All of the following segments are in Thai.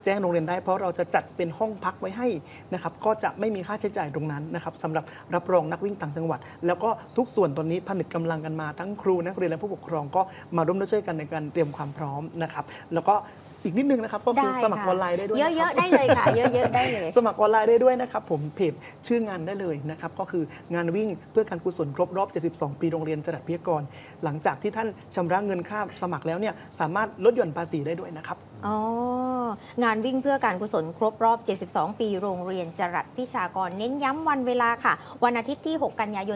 แจ้งโรงเรียนได้เพราะเราจะจัดเป็นห้องพักไว้ให้นะครับก็จะไม่มีค่าใช้จ่ายตรงนั้นนะครับสำหรับรับรองนักวิ่งต่างจังหวัดแล้วก็ทุกส่วนตอนนี้ผนึกกำลังกันมาทั้งครูนักเรียนและผู้ปกครองก็มาร่วมด้วยช่วยกันในการเตรียมความพร้อมนะครับแล้วก็อีกนิดนึงนะครับก็คือสมัครออนไลน์ได้ด้วยเยอะๆได้เลยค่ะเยอะๆได้เลยสมัครออนไลน์ได้ด้วยนะครับผมเพจชื่องานได้เลยนะครับก็คืองานวิ่งเพื่อการกุศลครบรอบ72 ปีโรงเรียนจรัสพิทยากรหลังจากที่ท่านชำระเงินค่าสมัครแล้วเนี่ยสามารถลดหย่อนภาษีได้ด้วยนะครับอ๋องานวิ่งเพื่อการกุศลครบรอบ72 ปีโรงเรียนจรัสพิชากรเน้นย้ำวันเวลาค่ะวันอาทิตย์ที่6 กันยายน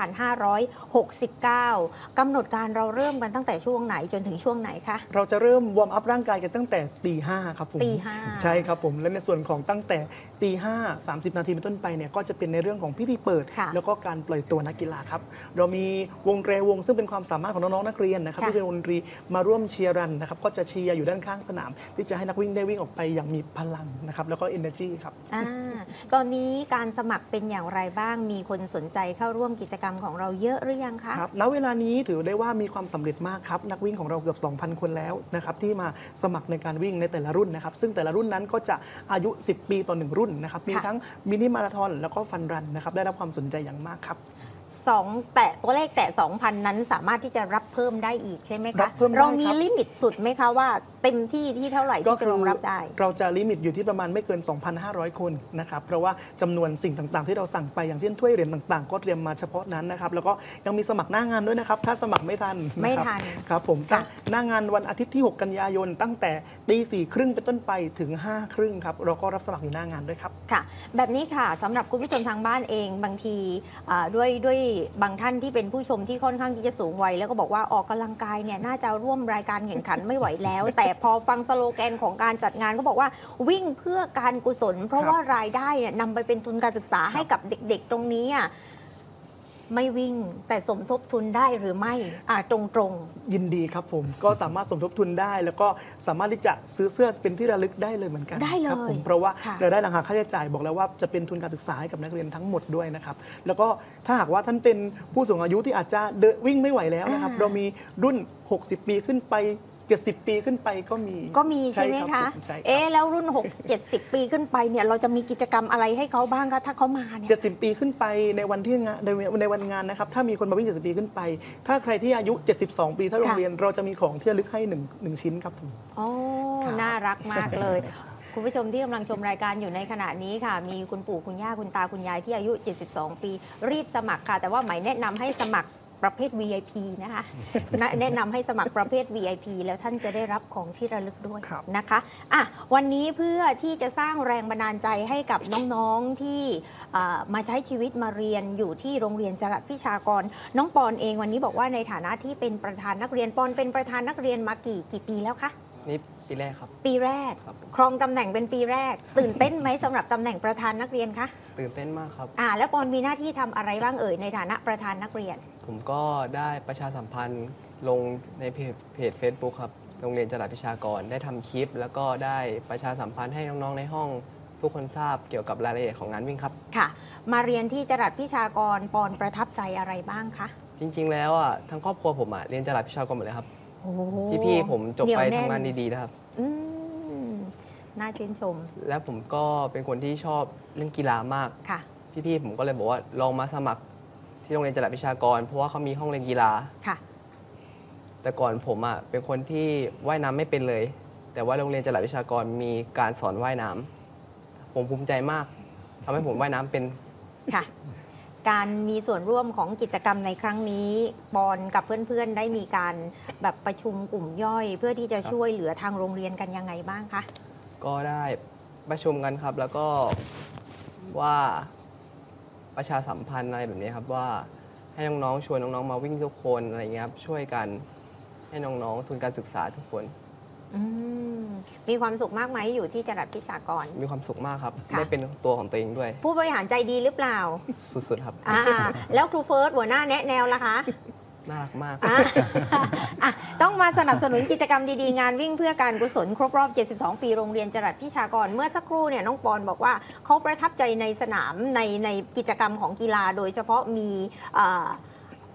2569 กำหนดการเราเริ่มกันตั้งแต่ช่วงไหนจนถึงช่วงไหนคะเราจะเริ่มวอร์มอัพร่างกายกันตั้งแต่ตีห้าครับผมตีห้าใช่ครับผมและในส่วนของตั้งแต่ตีห้า30 นาทีเป็นต้นไปเนี่ยก็จะเป็นในเรื่องของพิธีเปิดแล้วก็การปล่อยตัวนักกีฬาครับเรามีวงแตรวงซึ่งเป็นความสามารถของน้องๆนักเรียนนะครับที่เป็นวงดนตรีมาร่วมเชียร์รันนะครับก็จะเชียร์อยู่ด้านข้างสนามที่จะให้นักวิ่งได้วิ่งออกไปอย่างมีพลังนะครับแล้วก็ energy ครับตอนนี้การสมัครเป็นอย่างไรบ้างมีคนสนใจเข้าร่วมกิจกรรมของเราเยอะหรือยังคะครับณเวลานี้ถือได้ว่ามีความสำเร็จมากครับนักวิ่งของเราเกือบ 2,000 คนแล้วนะครับที่มาสมัครในการวิ่งในแต่ละรุ่นนะครับซึ่งแต่ละรุ่นนั้นก็จะอายุ10 ปีต่อ1รุ่นนะครับมีทั้งมินิมาราธอนแล้วก็ฟันรันนะครับได้รับความสนใจอย่างมากครับแต่ตัวเลขแต่ 2,000 นั้นสามารถที่จะรับเพิ่มได้อีกใช่ไหมคะเรามีลิมิตสุดไหมคะว่าเต็มที่ที่เท่าไหร่ที่จะรองรับได้เราจะลิมิตอยู่ที่ประมาณไม่เกิน 2,500 คนนะครับเพราะว่าจำนวนสิ่งต่างๆที่เราสั่งไปอย่างเช่นถ้วยเหรียญต่างๆก็เตรียมมาเฉพาะนั้นนะครับแล้วก็ยังมีสมัครหน้างานด้วยนะครับถ้าสมัครไม่ทันครับผมหน้างานวันอาทิตย์ที่ 6 กันยายนตั้งแต่ตี 4:30 เป็นต้นไปถึง 5:30 ครับเราก็รับสมัครอยู่หน้างานด้วยครับค่ะแบบนี้ค่ะสำหรับคุณผู้ชมทางบ้านเองบางทีด้วยบางท่านที่เป็นผู้ชมที่ค่อนข้างที่จะสูงวัยแล้วก็บอกว่าออกกำลังกายเนี่ยน่าจะร่วมรายการแข่งขันไม่ไหวแล้ว แต่พอฟังสโลแกนของการจัดงานก็บอกว่าวิ่งเพื่อการกุศลเพราะว่ารายได้นำไปเป็นทุนการศึกษาให้กับเด็กๆตรงนี้ไม่วิ่งแต่สมทบทุนได้หรือไม่ตรงยินดีครับผมก็สามารถสมทบทุนได้แล้วก็สามารถที่จะซื้อเสื้อเป็นที่ระลึกได้เลยเหมือนกันได้เลยครับผมเพราะว่าเราได้ราคาค่าใช้จ่ายบอกแล้วว่าจะเป็นทุนการศึกษาให้กับนักเรียนทั้งหมดด้วยนะครับแล้วก็ถ้าหากว่าท่านเป็นผู้สูงอายุที่อาจจะวิ่งไม่ไหวแล้วนะครับเรามีรุ่น60 ปีขึ้นไป70 ปีขึ้นไปก็มีใช่ไหมคะแล้วรุ่น70 ปีขึ้นไปเนี่ยเราจะมีกิจกรรมอะไรให้เขาบ้างคะถ้าเขามาเนี่ย 70 ปีขึ้นไปในวันที่งานในวันงานนะครับถ้ามีคนมาวิ่ง70 ปีขึ้นไปถ้าใครที่อายุ72 ปีถ้าโรงเรียนเราจะมีของที่ระลึกให้1 ชิ้นครับผมน่ารักมากเลยคุณผู้ชมที่กำลังชมรายการอยู่ในขณะนี้ค่ะมีคุณปู่คุณย่าคุณตาคุณยายที่อายุ72 ปีรีบสมัครค่ะแต่ว่าหมายแนะนำให้สมัครประเภท VIP นะคะแนะนำให้สมัครประเภท VIP แล้วท่านจะได้รับของที่ระลึกด้วยนะคะวันนี้เพื่อที่จะสร้างแรงบันดาลใจให้กับน้องๆที่มาใช้ชีวิตมาเรียนอยู่ที่โรงเรียนจรัสพิชากรน้องปอนเองวันนี้บอกว่าในฐานะที่เป็นประธานนักเรียนปอนเป็นประธานนักเรียนมากี่ปีแล้วคะนี่ปีแรกครับปีแรกครองตำแหน่งเป็นปีแรกตื่นเต้นไหมสำหรับตำแหน่งประธานนักเรียนคะตื่นเต้นมากครับแล้วปอนมีหน้าที่ทำอะไรบ้างในฐานะประธานนักเรียนผมก็ได้ประชาสัมพันธ์ลงในเพจ Facebook ครับโรงเรียนจรัสพิชากรได้ทำคลิปแล้วก็ได้ประชาสัมพันธ์ให้น้องๆในห้องทุกคนทราบเกี่ยวกับรายละเอียดของงานวิ่งครับค่ะมาเรียนที่จรัสพิชากรปอนประทับใจอะไรบ้างคะจริงๆแล้วทั้งครอบครัวผมเรียนจรัสพิชากรหมดเลยครับพี่ๆผมจบไปทำงานดีๆนะครับน่าชื่นชมแล้วผมก็เป็นคนที่ชอบเล่นกีฬามากค่ะพี่ๆผมก็เลยบอกว่าลองมาสมัครที่โรงเรียนจรัสพิชากรเพราะว่าเขามีห้องเรียนกีฬาค่ะแต่ก่อนผมเป็นคนที่ว่ายน้ำไม่เป็นเลยแต่ว่าโรงเรียนจรัสพิชากรมีการสอนว่ายน้ำผมภูมิใจมากทำให้ผมว่ายน้ำเป็นค่ะการมีส่วนร่วมของกิจกรรมในครั้งนี้ปอนกับเพื่อนๆได้มีการแบบประชุมกลุ่มย่อยเพื่อที่จะช่วยเหลือทางโรงเรียนกันยังไงบ้างคะก็ได้ประชุมกันครับแล้วก็ว่าประชาสัมพันธ์อะไรแบบนี้ครับว่าให้น้องๆชวนน้องๆมาวิ่งทุกคนอะไรเงี้ยครับช่วยกันให้น้องๆทุนการศึกษาทุกคนมีความสุขมากไหมอยู่ที่จรัสพิชากรมีความสุขมากครับได้เป็นตัวของตัวเองด้วยผู้บริหารใจดีหรือเปล่าสุดๆครับแล้วครูเฟิร์สหัวหน้าแนะแนวล่ะคะน่ารักมากต้องมาสนับสนุนกิจกรรมดีๆงานวิ่งเพื่อการกุศลครบรอบ72 ปีโรงเรียนจรัสพิชากรเมื่อสักครู่เนี่ยน้องปอนบอกว่าเขาประทับใจในสนามในกิจกรรมของกีฬาโดยเฉพาะมี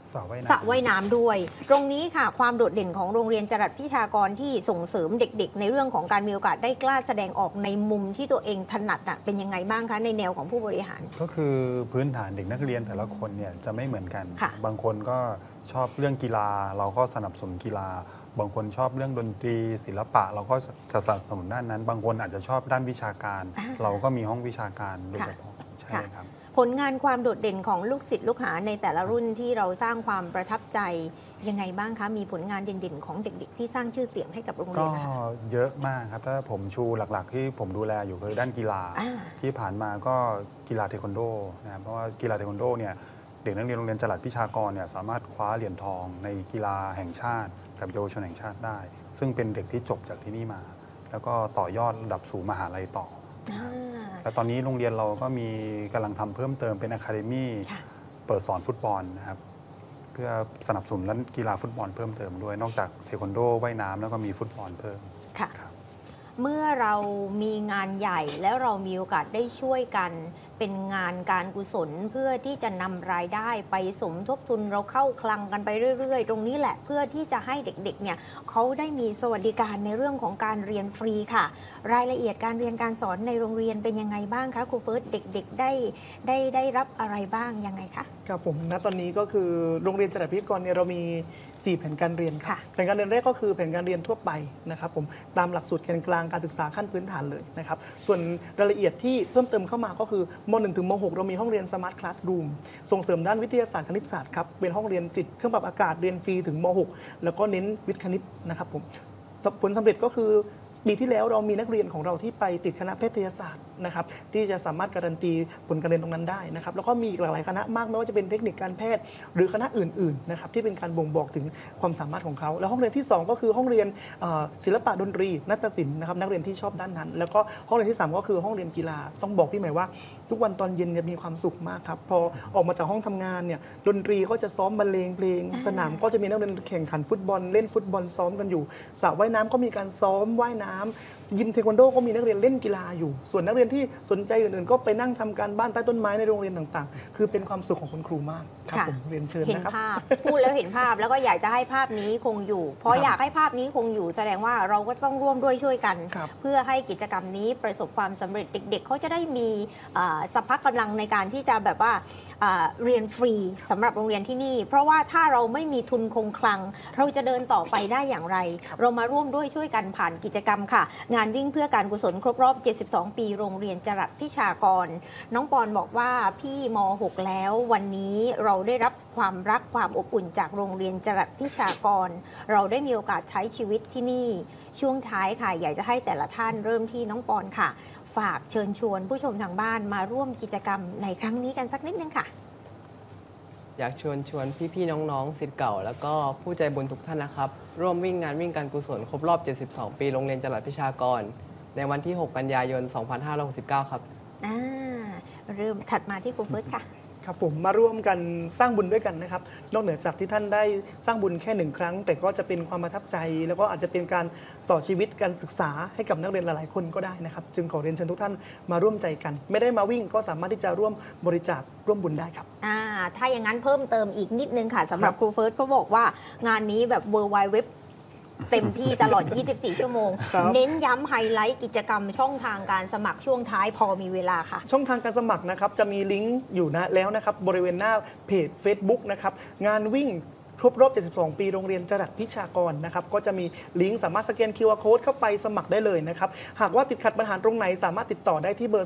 สระว่ายสระน้ำว่ายน้ำด้วย ตรงนี้ค่ะความโดดเด่นของโรงเรียนจรัสพิชากรที่ส่งเสริมเด็กๆ ในเรื่องของการมีโอกาสได้กล้าแสดงออกในมุมที่ตัวเองถนัดเป็นยังไงบ้างคะในแนวของผู้บริหารก็คือพื้นฐานเด็กนักเรียนแต่ละคนเนี่ยจะไม่เหมือนกันค่ะบางคนก็ชอบเรื่องกีฬาเราก็สนับสนุนกีฬา บางคนชอบเรื่องดนตรีศิลปะ เราก็จะสนับสนุนด้านนั้น บางคนอาจจะชอบด้านวิชาการ เราก็มีห้องวิชาการโดยเฉพาะใช่ครับผลงานความโดดเด่นของลูกศิษย์ลูกหาในแต่ละรุ่นที่เราสร้างความประทับใจยังไงบ้างคะ มีผลงานเด่นๆของเด็กๆ ที่สร้างชื่อเสียงให้กับโรงเรีก็ยนนะคะเยอะมากครับถ้าผมชูหลักๆ ที่ผมดูแลอยู่คือด้านกีฬาอ่าที่ผ่านมาก็กีฬาเทควันโดนะครับเพราะว่ากีฬาเทควันโดเนี่ยเด็กนักเรียนโรงเรียนจรัสพิชากรเนี่ยสามารถคว้าเหรียญทองในกีฬาแห่งชาติกับเยาวชนแห่งชาติได้ ซึ่งเป็นเด็กที่จบจากที่นี่มา แล้วก็ต่อยอดระดับสู่มหาลัยต่อ และตอนนี้โรงเรียนเราก็มีกำลังทำเพิ่มเติมเป็นอะคาเดมี่ค่ะเปิดสอนฟุตบอลนะครับเพื่อสนับสนุนกีฬาฟุตบอลเพิ่มเติมด้วยนอกจากเทควันโดว่ายน้ำแล้วก็มีฟุตบอลเพิ่มค่ะครับเมื่อเรามีงานใหญ่แล้วเรามีโอกาสได้ช่วยกัน เป็นงานการกุศลเพื่อที่จะนำรายได้ไปสมทบทุนเราเข้าคลังกันไปเรื่อยๆ ตรงนี้แหละเพื่อที่จะให้เด็กๆเนี่ยเขาได้มีสวัสดิการในเรื่องของการเรียนฟรีค่ะ รายละเอียดการเรียนการสอนในโรงเรียนเป็นยังไงบ้างคะครูเฟิร์สเด็กๆได้รับอะไรบ้างยังไงคะครับผมณตอนนี้ก็คือโรงเรียนจรัสพิชากรเนี่ยเรามี 4 แผนการเรียนครับค่ะแผนการเรียนแรกก็คือแผนการเรียนทั่วไปนะครับผมตามหลักสูตรแกนกลางการศึกษาขั้นพื้นฐานเลยนะครับส่วนรายละเอียดที่เพิ่มเติมเข้ามาก็คือม .1 ถึงม .6 เรามีห้องเรียน Smart Classroom ส่งเสริมด้านวิทยาศาสตร์คณิตศาสตร์ครับเป็นห้องเรียนติดเครื่องปรับอากาศเรียนฟรีถึงม .6 แล้วก็เน้นวิทย์คณิตนะครับผมผลสำเร็จก็คือปีที่แล้วเรามีนักเรียนของเราที่ไปติดคณะแพทยศาสตร์นะครับที่จะสามารถการันตีผลการเรียนตรงนั้นได้นะครับแล้วก็มีอีกหลายคณะมากไม่ว่าจะเป็นเทคนิคการแพทย์หรือคณะอื่นๆนะครับที่เป็นการบ่งบอกถึงความสามารถของเขาแล้วห้องเรียนที่ 2 ก็คือห้องเรียนศิลปะดนตรีนาฏศิลป์นะครับนักเรียนที่ชอบด้านนั้น แล้วก็ห้องเรียนที่ 3 ก็คือห้องเรียนกีฬาต้องบอกพี่ใหม่ว่าทุกวันตอนเย็นเนี่ยมีความสุขมากครับพอออกมาจากห้องทำงานเนี่ยดนตรีก็จะซ้อมบรรเลงเพลงสนามก็จะมีนักเรียนแข่งขันฟุตบอลเล่นฟุตบอลซ้อมกันอยู่สระว่ายน้ำก็มีการซ้อมว่ายน้ำยิมเทควันโดก็มีนักเรียนเล่นกีฬาอยู่ ส่วนนักเรียนที่สนใจอื่นๆ ก็ไปนั่งทำการบ้านใต้ต้นไม้ในโรงเรียนต่างๆ คือเป็นความสุขของคุณครูมากครับค่ะผมเรียนเชิญเห็นนะครับภาพ พูดแล้วเห็นภาพแล้วก็อยากจะให้ภาพนี้คงอยู่เพราะครับอยากให้ภาพนี้คงอยู่แสดงว่าเราก็ต้องร่วมด้วยช่วยกันครับเพื่อให้กิจกรรมนี้ประสบความสำเร็จเด็ก ๆเขาจะได้มีสัพพะกำลังในการที่จะแบบว่าเรียนฟรีสำหรับโรงเรียนที่นี่ เพราะว่าถ้าเราไม่มีทุนคงคลัง เราจะเดินต่อไปได้อย่างไร เรามาร่วมด้วยช่วยกันผ่านกิจกรรมค่ะ งานวิ่งเพื่อการกุศลครบรอบ 72 ปีโรงเรียนจรัสพิชากร น้องปอนบอกว่าพี่ม .6 แล้ววันนี้เราได้รับความรักความอบอุ่นจากโรงเรียนจรัสพิชากร เราได้มีโอกาสใช้ชีวิตที่นี่ช่วงท้ายค่ะ อยากจะให้แต่ละท่านเริ่มที่น้องปอนค่ะ ฝากเชิญชวนผู้ชมทางบ้านมาร่วมกิจกรรมในครั้งนี้กันสักนิดนึงค่ะอยากชวนพี่ๆน้องๆศิษย์เก่า แล้วก็ผู้ใจบุญทุกท่านนะครับ ร่วมวิ่งงานวิ่งการกุศลครบรอบ 72 ปีโรงเรียนจรัสพิชากร ในวันที่ 6 กันยายน 2569 ครับเริ่มถัดมาที่ครูเฟิร์สค่ะครับผมมาร่วมกันสร้างบุญด้วยกันนะครับนอกเหนือจากที่ท่านได้สร้างบุญแค่ 1 ครั้ง แต่ก็จะเป็นความประทับใจ แล้วก็อาจจะเป็นการต่อชีวิตการศึกษาให้กับนักเรียนหลายๆคนก็ได้นะครับจึงขอเรียนเชิญทุกท่านมาร่วมใจกัน ไม่ได้มาวิ่งก็สามารถที่จะร่วมบริจาคร่วมบุญได้ครับถ้าอย่างนั้นเพิ่มเติมอีกนิดนึงค่ะสำหรับครูเฟิร์สเขาบอกว่างานนี้แบบ World Wide Web เต็มที่ตลอด 24 ชั่วโมงครับเน้นย้ำไฮไลท์กิจกรรมช่องทางการสมัครช่วงท้ายพอมีเวลาค่ะช่องทางการสมัครนะครับจะมีลิงก์อยู่นะแล้วนะครับบริเวณหน้าเพจ Facebook นะครับงานวิ่งครบรอบ 72 ปีโรงเรียนจรัสพิชากรนะครับก็จะมีลิงก์สามารถสแกน QR Code เข้าไปสมัครได้เลยนะครับหากว่าติดขัดปัญหาตรงไหนสามารถติดต่อได้ที่เบอร์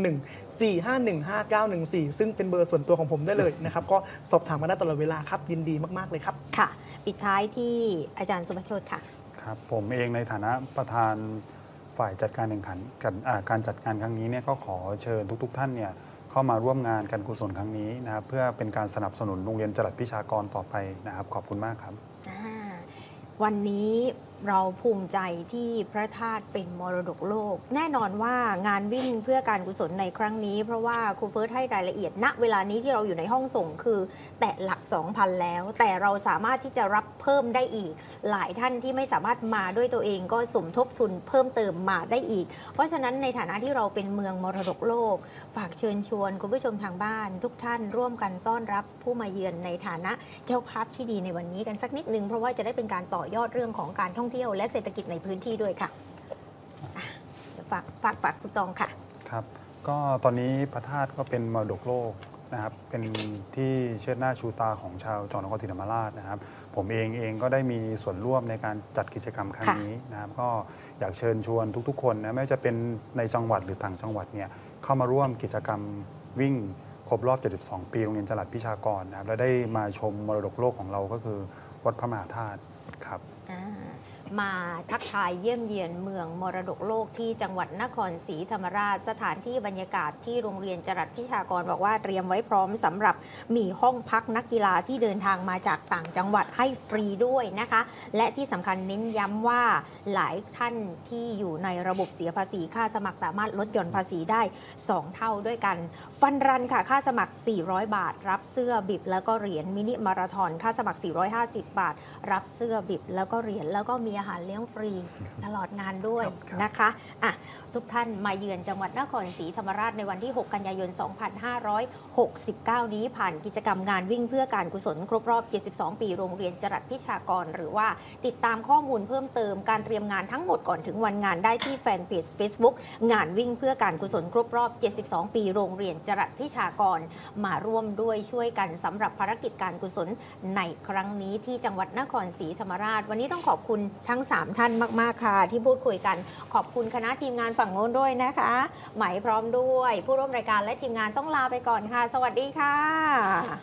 0614515914 ซึ่งเป็นเบอร์ส่วนตัวของผมได้เลยนะครับก็สอบถามมาได้ตลอดเวลาครับยินดีมากๆเลยครับค่ะ ปิดท้ายที่อาจารย์สุภโชติค่ะครับผมเองในฐานะประธานฝ่ายจัดการแข่งขันการจัดการครั้งนี้เนี่ยก็ขอเชิญทุกๆท่านเนี่ยเข้ามาร่วมงานการกุศลครั้งนี้นะครับเพื่อเป็นการสนับสนุนโรงเรียนจรัสพิชากรต่อไปนะครับขอบคุณมากครับวันนี้เราภูมิใจที่พระธาตุเป็นมรดกโลกแน่นอนว่างานวิ่งเพื่อการกุศลในครั้งนี้เพราะว่าครูเฟิร์สให้รายละเอียดณเวลานี้ที่เราอยู่ในห้องส่งคือแตะหลัก 2,000 แล้วแต่เราสามารถที่จะรับเพิ่มได้อีกหลายท่านที่ไม่สามารถมาด้วยตัวเองก็สมทบทุนเพิ่มเติมมาได้อีกเพราะฉะนั้นในฐานะที่เราเป็นเมืองมรดกโลกฝากเชิญชวนคุณผู้ชมทางบ้านทุกท่านร่วมกันต้อนรับผู้มาเยือนในฐานะเจ้าภาพที่ดีในวันนี้กันสักนิดนึงเพราะว่าจะได้เป็นการต่อยอดเรื่องของการท่องเที่ยวและเศรษฐกิจในพื้นที่ด้วยค่ะเดี๋ยวฝากคุณตองค่ะครับก็ตอนนี้พระธาตุก็เป็นมรดกโลกนะครับเป็นที่เชิดหน้าชูตาของชาวจังหวัดนครศรีธรรมราชนะครับผมเองก็ได้มีส่วนร่วมในการจัดกิจกรรมครั้งนี้นะครับก็อยากเชิญชวนทุกๆคนนะไม่ว่าจะเป็นในจังหวัดหรือต่างจังหวัดเนี่ยเข้ามาร่วมกิจกรรมวิ่งครบรอบ72 ปีโรงเรียนจรัสพิชากรนะครับและได้มาชมมรดกโลกของเราก็คือวัดพระมหาธาตุครับมาทักทายเยี่ยมเยียนเมืองมรดกโลกที่จังหวัดนครศรีธรรมราชสถานที่บรรยากาศที่โรงเรียนจรัสพิชากรบอกว่าเตรียมไว้พร้อมสำหรับมีห้องพักนักกีฬาที่เดินทางมาจากต่างจังหวัดให้ฟรีด้วยนะคะและที่สำคัญเน้นย้ำว่าหลายท่านที่อยู่ในระบบเสียภาษีค่าสมัครสามารถลดหย่อนภาษีได้2 เท่าด้วยกันฟันรันค่ะค่าสมัคร400 บาทรับเสื้อบิบแล้วก็เหรียญมินิมาราธอนค่าสมัคร450 บาทรับเสื้อบิบแล้วก็เหรียญแล้วก็มีอาหารเลี้ยงฟรีตลอดงานด้วยนะคะทุกท่านมาเยือนจังหวัดนครศรีธรรมราชในวันที่ 6 กันยายน 2569 นี้ผ่านกิจกรรมงานวิ่งเพื่อการกุศลครบรอบ 72 ปีโรงเรียนจรัสพิชากรหรือว่าติดตามข้อมูลเพิ่มเติมการเตรียมงานทั้งหมดก่อนถึงวันงานได้ที่แฟนเพจ Facebook งานวิ่งเพื่อการกุศลครบรอบ 72 ปีโรงเรียนจรัสพิชากรมาร่วมด้วยช่วยกันสำหรับภารกิจการกุศลในครั้งนี้ที่จังหวัดนครศรีธรรมราชวันนี้ต้องขอบคุณทั้ง3 ท่านมากๆค่ะที่พูดคุยกันขอบคุณคณะทีมงานฝั่งโน้นด้วยนะคะไหมพร้อมด้วยผู้ร่วมรายการและทีมงานต้องลาไปก่อนค่ะสวัสดีค่ะ